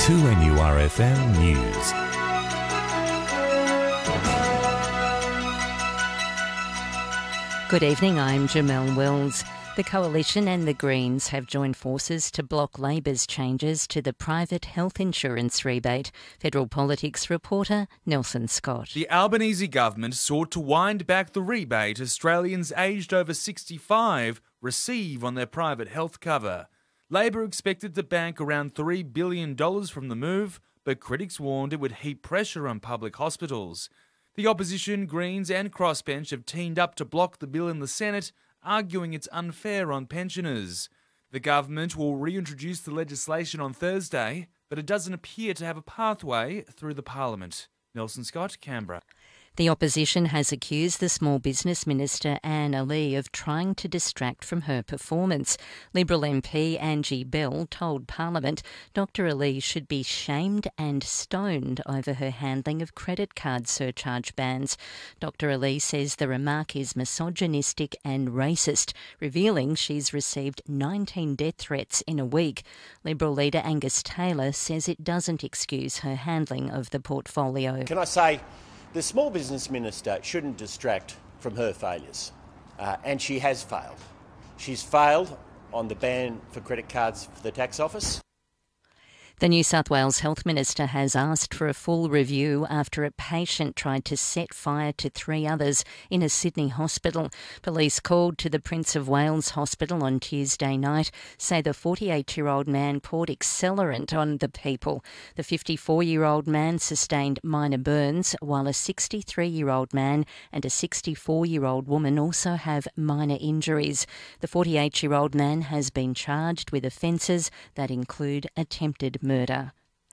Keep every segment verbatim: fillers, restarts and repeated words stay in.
two N U R F M News. Good evening, I'm Jamelle Wills. The Coalition and the Greens have joined forces to block Labor's changes to the private health insurance rebate. Federal Politics reporter Nelson Scott. The Albanese government sought to wind back the rebate Australians aged over sixty-five receive on their private health cover. Labor expected to bank around three billion dollars from the move, but critics warned it would heap pressure on public hospitals. The opposition, Greens and Crossbench have teamed up to block the bill in the Senate, arguing it's unfair on pensioners. The government will reintroduce the legislation on Thursday, but it doesn't appear to have a pathway through the Parliament. Nelson Scott, Canberra. The opposition has accused the Small Business Minister Anne Aly of trying to distract from her performance. Liberal M P Angie Bell told Parliament Doctor Aly should be shamed and stoned over her handling of credit card surcharge bans. Doctor Aly says the remark is misogynistic and racist, revealing she's received nineteen death threats in a week. Liberal leader Angus Taylor says it doesn't excuse her handling of the portfolio. Can I say, the Small Business Minister shouldn't distract from her failures, uh, and she has failed. She's failed on the ban for credit cards for the tax office. The New South Wales Health Minister has asked for a full review after a patient tried to set fire to three others in a Sydney hospital. Police called to the Prince of Wales Hospital on Tuesday night say the forty-eight-year-old man poured accelerant on the people. The fifty-four-year-old man sustained minor burns, while a sixty-three-year-old man and a sixty-four-year-old woman also have minor injuries. The forty-eight-year-old man has been charged with offences that include attempted murder.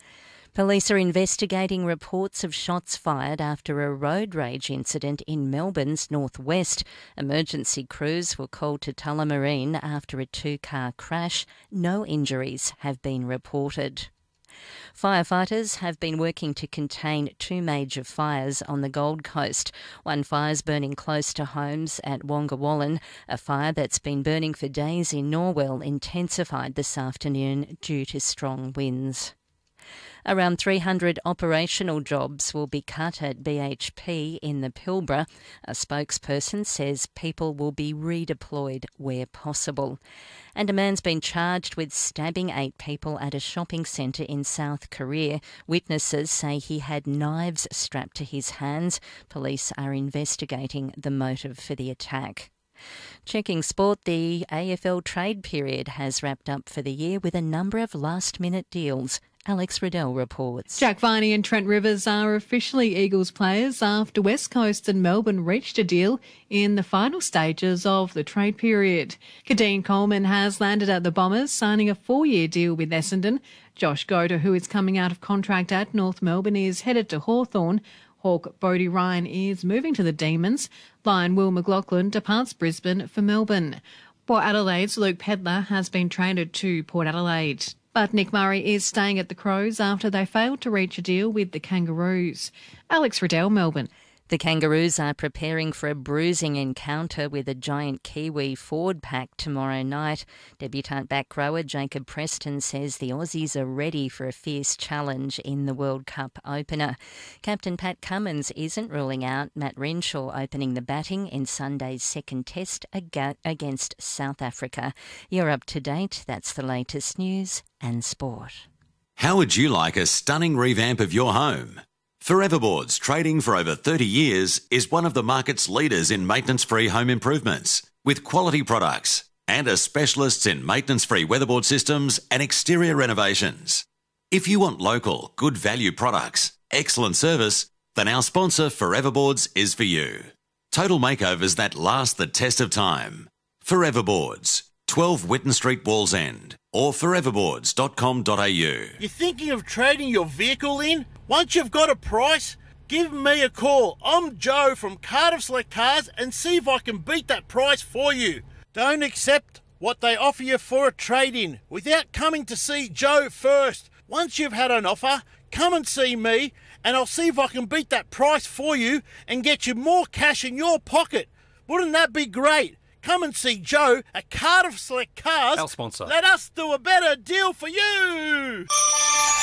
Police are investigating reports of shots fired after a road rage incident in Melbourne's northwest. Emergency crews were called to Tullamarine after a two-car crash. No injuries have been reported. Firefighters have been working to contain two major fires on the Gold Coast. One fire's burning close to homes at Wongawallan. A fire that's been burning for days in Norwell intensified this afternoon due to strong winds. Around three hundred operational jobs will be cut at B H P in the Pilbara. A spokesperson says people will be redeployed where possible. And a man's been charged with stabbing eight people at a shopping centre in South Korea. Witnesses say he had knives strapped to his hands. Police are investigating the motive for the attack. Checking sport, the A F L trade period has wrapped up for the year with a number of last-minute deals. Alex Riddell reports. Jack Viney and Trent Rivers are officially Eagles players after West Coast and Melbourne reached a deal in the final stages of the trade period. Kadeen Coleman has landed at the Bombers, signing a four-year deal with Essendon. Josh Goda, who is coming out of contract at North Melbourne, is headed to Hawthorn. Hawk Bodie Ryan is moving to the Demons. Lion Will McLaughlin departs Brisbane for Melbourne. Port Adelaide's Luke Pedlar has been traded to Port Adelaide. But Nick Murray is staying at the Crows after they failed to reach a deal with the Kangaroos. Alex Riddell, Melbourne. The Kangaroos are preparing for a bruising encounter with a giant Kiwi forward pack tomorrow night. Debutant back rower Jacob Preston says the Aussies are ready for a fierce challenge in the World Cup opener. Captain Pat Cummins isn't ruling out Matt Renshaw opening the batting in Sunday's second test against South Africa. You're up to date. That's the latest news and sport. How would you like a stunning revamp of your home? Foreverboards, trading for over thirty years, is one of the market's leaders in maintenance-free home improvements, with quality products and are specialists in maintenance-free weatherboard systems and exterior renovations. If you want local, good value products, excellent service, then our sponsor Foreverboards is for you. Total makeovers that last the test of time. Foreverboards, twelve Whitten Street, Wallsend, or foreverboards dot com dot a u. You're thinking of trading your vehicle in? Once you've got a price, give me a call. I'm Joe from Cardiff Select Cars and see if I can beat that price for you. Don't accept what they offer you for a trade-in without coming to see Joe first. Once you've had an offer, come and see me and I'll see if I can beat that price for you and get you more cash in your pocket. Wouldn't that be great? Come and see Joe at Cardiff Select Cars. Our sponsor. Let us do a better deal for you.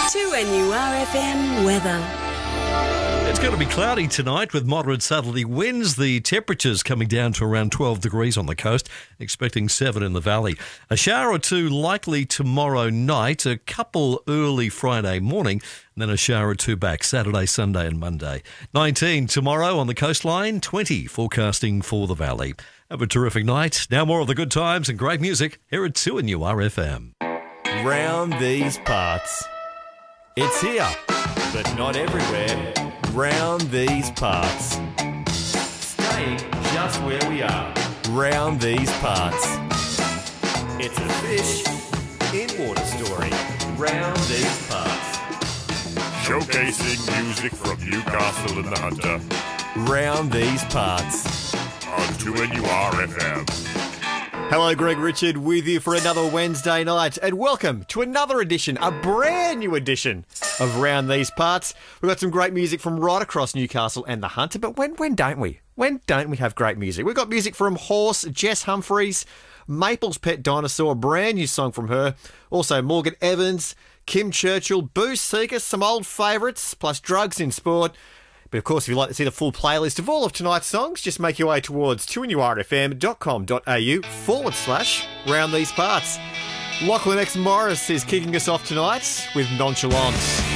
two N U R F M weather. It's going to be cloudy tonight with moderate southerly winds. The temperatures coming down to around twelve degrees on the coast, expecting seven in the valley. A shower or two likely tomorrow night, a couple early Friday morning, and then a shower or two back Saturday, Sunday and Monday. nineteen tomorrow on the coastline, twenty forecasting for the valley. Have a terrific night. Now more of the good times and great music here at two N U R F M. Round these parts. It's here, but not everywhere. Round these parts. Staying just where we are. Round these parts. It's a fish in water story. Round these parts. Showcasing music from Newcastle and the Hunter. Round these parts. On two N U R F M. Hello, Greg Richard with you for another Wednesday night, and welcome to another edition, a brand new edition of Round These Parts. We've got some great music from right across Newcastle and the Hunter, but when when don't we? When don't we have great music? We've got music from Horse, Jess Humphries, Maple's Pet Dinosaur, a brand new song from her. Also Morgan Evans, Kim Churchill, Boo Seeker, some old favourites, plus Drugs in Sport. But of course, if you'd like to see the full playlist of all of tonight's songs, just make your way towards two N U R F M dot com dot A U forward slash Round These Parts. Lachlan X Morris is kicking us off tonight with Nonchalance.